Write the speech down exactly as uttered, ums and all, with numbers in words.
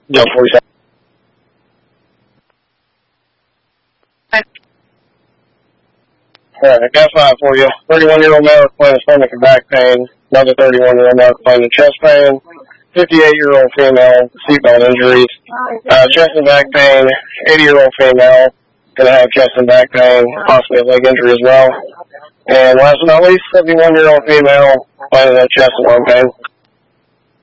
Delta forty-seven. Alright, I got five for you. thirty-one-year-old male complaining of stomach and back pain. Another thirty-one-year-old male complaining of chest pain. fifty-eight-year-old female, seatbelt injuries. Uh, chest and back pain. eighty-year-old female, gonna have chest and back pain, possibly a leg injury as well. And last but not least, seventy-one-year-old female, complaining of chest and lung pain.